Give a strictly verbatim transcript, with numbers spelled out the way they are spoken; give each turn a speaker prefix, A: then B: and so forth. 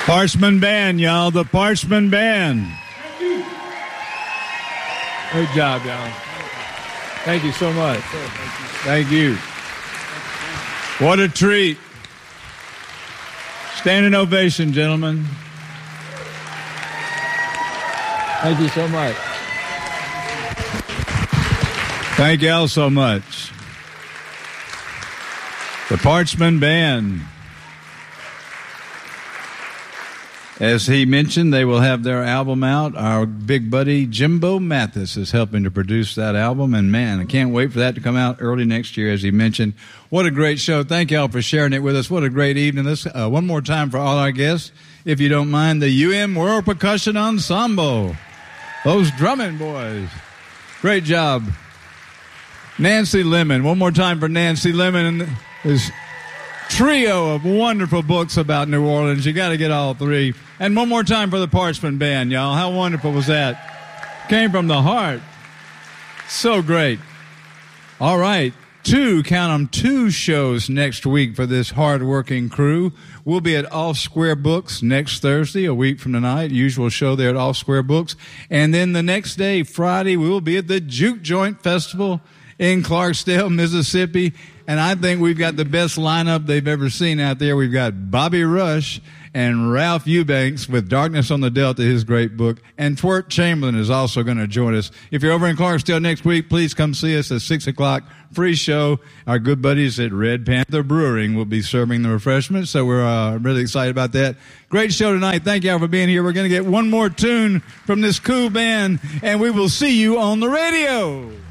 A: Parchman Band, y'all. The Parchman Band.
B: Great job, y'all. Thank you so much.
A: Thank you. What a treat. Standing ovation, gentlemen.
B: Thank you so much.
A: Thank you all so much. The Parchman Band. As he mentioned, they will have their album out. Our big buddy Jimbo Mathis is helping to produce that album. And, man, I can't wait for that to come out early next year, as he mentioned. What a great show. Thank you all for sharing it with us. What a great evening. Let's, uh, one more time for all our guests, if you don't mind, the U M World Percussion Ensemble. Those drumming boys. Great job. Nancy Lemon. One more time for Nancy Lemon and his trio of wonderful books about New Orleans. You got to get all three. And one more time for the Parchman Band, y'all. How wonderful was that? Came from the heart. So great. All right. Two, count them, two shows next week for this hard-working crew. We'll be at Off Square Books next Thursday, a week from tonight. Usual show there at Off Square Books. And then the next day, Friday, we will be at the Juke Joint Festival in Clarksdale, Mississippi. And I think we've got the best lineup they've ever seen out there. We've got Bobby Rush and Ralph Eubanks with Darkness on the Delta, his great book. And Twirt Chamberlain is also going to join us. If you're over in Clarksdale next week, please come see us at six o'clock. Free show. Our good buddies at Red Panther Brewing will be serving the refreshments, so we're uh, really excited about that. Great show tonight. Thank you all for being here. We're going to get one more tune from this cool band, and we will see you on the radio.